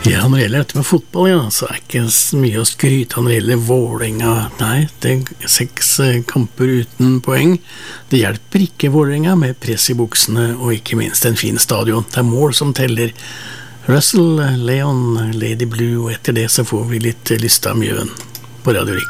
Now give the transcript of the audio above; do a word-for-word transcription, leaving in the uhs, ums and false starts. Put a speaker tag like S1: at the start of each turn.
S1: Ja, når det gjelder dette med fotball, ja, så er ikke så mye å skryte av når det gjelder Vålerenga. Nei, det er seks kamper uten poeng. Det hjelper ikke Vålerenga med press i buksene, og ikke minst en fin stadion. Det er mål som teller. Russell, Leon, Lady Blue, og etter det så får vi litt Lystad Mjøen på Radio Rik.